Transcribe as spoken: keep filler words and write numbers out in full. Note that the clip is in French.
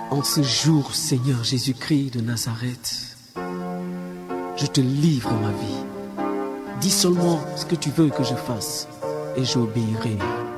En ce jour, Seigneur Jésus-Christ de Nazareth, je te livre ma vie. Dis seulement ce que tu veux que je fasse et j'obéirai.